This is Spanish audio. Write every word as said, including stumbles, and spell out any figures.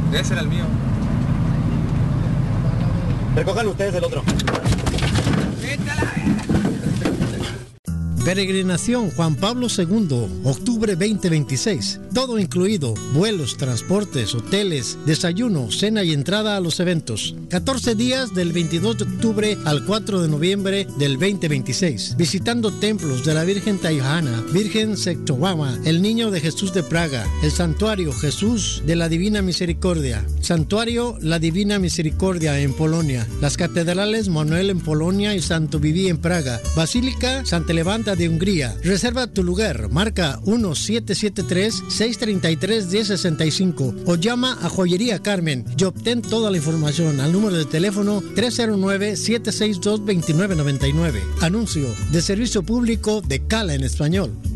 Ese era el mío. Recojan ustedes el otro. Peregrinación Juan Pablo segundo, octubre veinte veintiséis. Todo incluido, vuelos, transportes, hoteles, desayuno, cena y entrada a los eventos. catorce días del veintidós de octubre al cuatro de noviembre del veinte veintiséis. Visitando templos de la Virgen Taihana, Virgen Sectowama, el Niño de Jesús de Praga, el Santuario Jesús de la Divina Misericordia, Santuario La Divina Misericordia en Polonia, las catedrales Manuel en Polonia y Santo Viví en Praga, Basílica Santa Levanta de Hungría. Reserva tu lugar, marca uno siete siete tres, seis tres tres, uno cero seis cinco o llama a Joyería Carmen y obtén toda la información al número de teléfono tres cero nueve, siete seis dos, dos nueve nueve nueve. Anuncio de servicio público de Cala en Español.